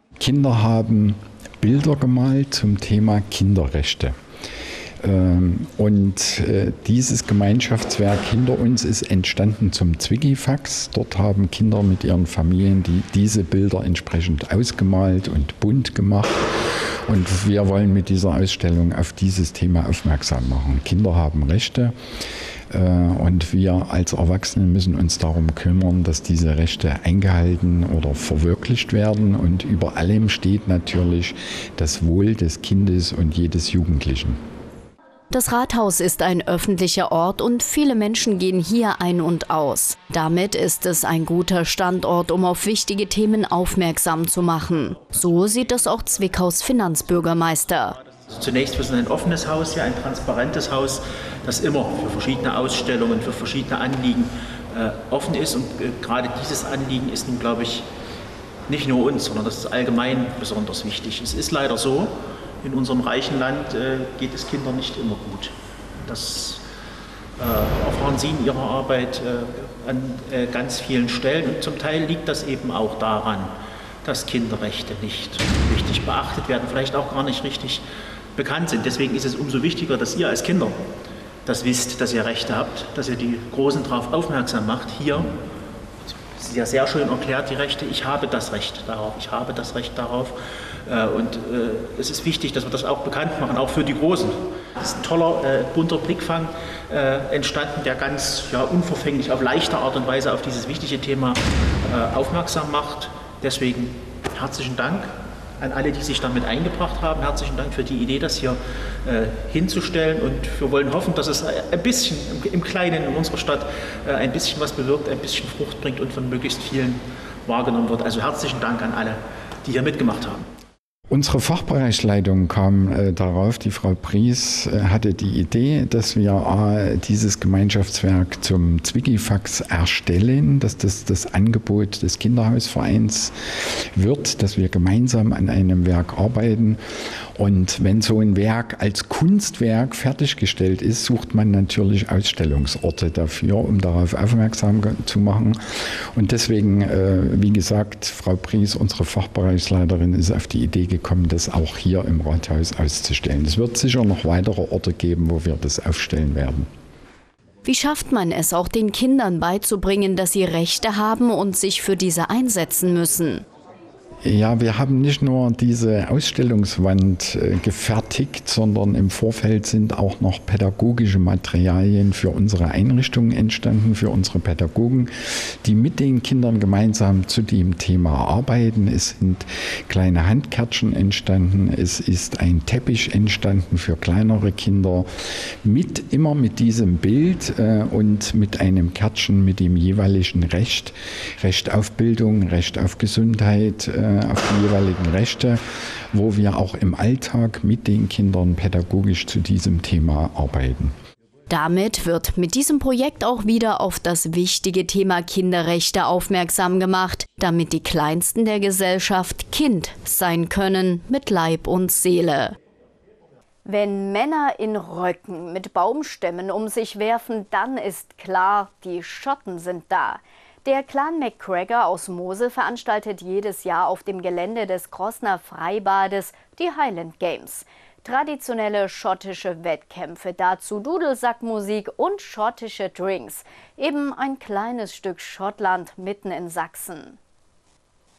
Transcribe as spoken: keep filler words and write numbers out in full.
Kinder haben Bilder gemalt zum Thema Kinderrechte. Und dieses Gemeinschaftswerk hinter uns ist entstanden zum Zwickifax. Dort haben Kinder mit ihren Familien die, diese Bilder entsprechend ausgemalt und bunt gemacht. Und wir wollen mit dieser Ausstellung auf dieses Thema aufmerksam machen. Kinder haben Rechte und wir als Erwachsene müssen uns darum kümmern, dass diese Rechte eingehalten oder verwirklicht werden. Und über allem steht natürlich das Wohl des Kindes und jedes Jugendlichen. Das Rathaus ist ein öffentlicher Ort und viele Menschen gehen hier ein und aus. Damit ist es ein guter Standort, um auf wichtige Themen aufmerksam zu machen. So sieht es auch Zwickaus Finanzbürgermeister. Also zunächst, wir sind ein offenes Haus hier, ein transparentes Haus, das immer für verschiedene Ausstellungen, für verschiedene Anliegen äh, offen ist. Und äh, gerade dieses Anliegen ist nun, glaube ich, nicht nur uns, sondern das ist allgemein besonders wichtig. Es ist leider so, in unserem reichen Land äh, geht es Kindern nicht immer gut. Das äh, erfahren Sie in Ihrer Arbeit äh, an äh, ganz vielen Stellen. Und zum Teil liegt das eben auch daran, dass Kinderrechte nicht richtig beachtet werden, vielleicht auch gar nicht richtig bekannt sind. Deswegen ist es umso wichtiger, dass ihr als Kinder das wisst, dass ihr Rechte habt, dass ihr die Großen darauf aufmerksam macht. Hier ist ja sehr schön erklärt, die Rechte. Ich habe das Recht darauf. Ich habe das Recht darauf. Und äh, es ist wichtig, dass wir das auch bekannt machen, auch für die Großen. Es ist ein toller, äh, bunter Blickfang äh, entstanden, der ganz ja, unverfänglich, auf leichte Art und Weise auf dieses wichtige Thema äh, aufmerksam macht. Deswegen herzlichen Dank an alle, die sich damit eingebracht haben. Herzlichen Dank für die Idee, das hier äh, hinzustellen. Und wir wollen hoffen, dass es ein bisschen im, im Kleinen in unserer Stadt äh, ein bisschen was bewirkt, ein bisschen Frucht bringt und von möglichst vielen wahrgenommen wird. Also herzlichen Dank an alle, die hier mitgemacht haben. Unsere Fachbereichsleitung kam äh, darauf, die Frau Pries äh, hatte die Idee, dass wir äh, dieses Gemeinschaftswerk zum Zwickifax erstellen, dass das das Angebot des Kinderhausvereins wird, dass wir gemeinsam an einem Werk arbeiten. Und wenn so ein Werk als Kunstwerk fertiggestellt ist, sucht man natürlich Ausstellungsorte dafür, um darauf aufmerksam zu machen. Und deswegen, äh, wie gesagt, Frau Pries, unsere Fachbereichsleiterin, ist auf die Idee gekommen, das auch hier im Rathaus auszustellen. Es wird sicher noch weitere Orte geben, wo wir das aufstellen werden. Wie schafft man es, auch den Kindern beizubringen, dass sie Rechte haben und sich für diese einsetzen müssen? Ja, wir haben nicht nur diese Ausstellungswand äh, gefertigt, sondern im Vorfeld sind auch noch pädagogische Materialien für unsere Einrichtungen entstanden, für unsere Pädagogen, die mit den Kindern gemeinsam zu dem Thema arbeiten. Es sind kleine Handkärtchen entstanden, es ist ein Teppich entstanden für kleinere Kinder, mit immer mit diesem Bild äh, und mit einem Kärtchen mit dem jeweiligen Recht, Recht auf Bildung, Recht auf Gesundheit, äh, auf die jeweiligen Rechte, wo wir auch im Alltag mit den Kindern pädagogisch zu diesem Thema arbeiten. Damit wird mit diesem Projekt auch wieder auf das wichtige Thema Kinderrechte aufmerksam gemacht, damit die Kleinsten der Gesellschaft Kind sein können mit Leib und Seele. Wenn Männer in Röcken mit Baumstämmen um sich werfen, dann ist klar, die Schotten sind da. Der Clan MacGregor aus Mosel veranstaltet jedes Jahr auf dem Gelände des Crossner Freibades die Highland Games. Traditionelle schottische Wettkämpfe, dazu Dudelsackmusik und schottische Drinks. Eben ein kleines Stück Schottland mitten in Sachsen.